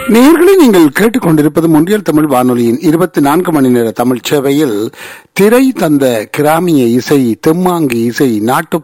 நேயர்களே, நீங்கள் கேட்டுக்கொண்டிருப்பது முன்றியல் தமிழ் வானொலியின் 24 மணி நேர தமிழ் சேவையில் திரை தந்த கிராமிய இசை, தெம்மாங்கு இசை, நாட்டு